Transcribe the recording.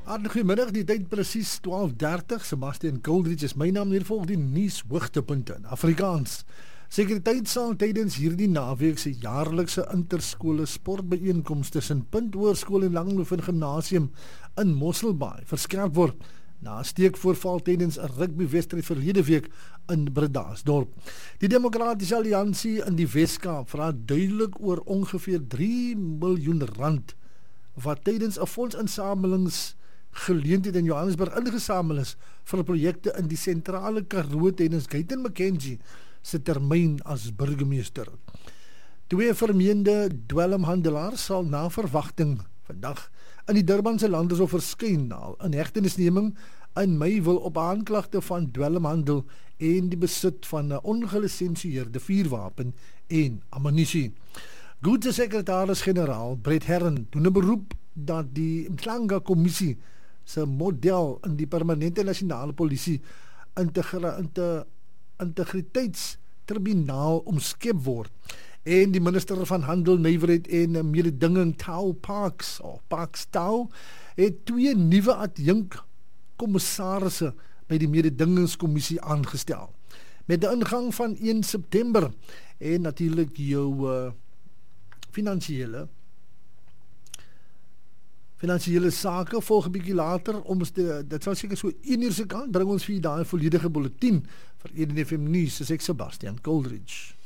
Goeiemiddag, die tyd presies 12:30. Sebastian Goldrich is my naam. Hier volg die nuus hoogtepunte in Afrikaans. Sekuriteit sal tydens hierdie naweek se jaarlikse interskole sportbyeenkoms tussen Punt Hoërskool en Langehoven Gimnasium in Mosselbaai verskerp word na 'n steekvoorval tydens 'n rugbywedstryd verlede week in Bredasdorp. Die Demokratiese Alliansie in die Wes-Kaap vra duidelik oor ongeveer R3 miljoen wat tydens 'n fondsinsamelingsgeleentheid in Johannesburg ingesamel is vir projekte in die sentrale Karoo tydens Guyton McKenzie se termyn as burgemeester. Twee vermeende dwelmhandelaars sal na verwagting vandag in die Durbanse Landdroshof verskyn na inhegtenisneming in Mei wil op aanklagte van dwelmhandel en die besit van 'n ongelisensieerde vuurwapen en ammunisie. Goedse sekretaris-generaal Brett Herron doen 'n beroep dat die Mhlanga-kommissie se model in die permanente nasionale polisie integriteitstribunaal omskep word. En die minister van Handel, Nywerheid en Mededinging Tau Parks Tau het twee nuwe adjunk-kommissarisse by die mededingingskommissie aangestel. Met die ingang van 1 September en natuurlik jou finansiële sake volg 'n bietjie later. Dit sal seker so 1 uur se kant bring ons vir daai volledige bulletin vir EDFM nuus. Dis ek Sebastian Goldrich.